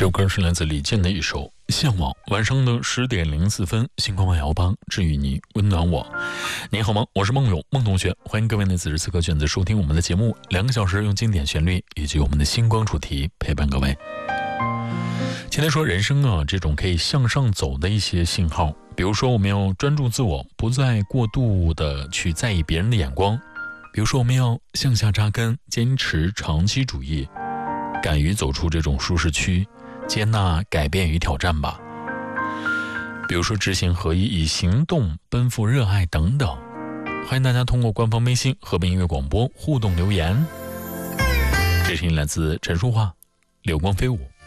这首歌是来自李健的一首《向往》。晚上的10点04分，星光晚摇帮治愈你，温暖我。你好吗？我是梦勇，梦同学，欢迎各位在此时此刻选择收听我们的节目，2个小时用经典旋律以及我们的星光主题陪伴各位。今天说人生啊，这种可以向上走的一些信号，比如说我们要专注自我，不再过度的去在意别人的眼光；比如说我们要向下扎根，坚持长期主义，敢于走出这种舒适区，接纳改变与挑战吧。比如说知行合一，以行动奔赴热爱等等。欢迎大家通过官方微信河北音乐广播互动留言。这是来自陈淑桦，流光飞舞。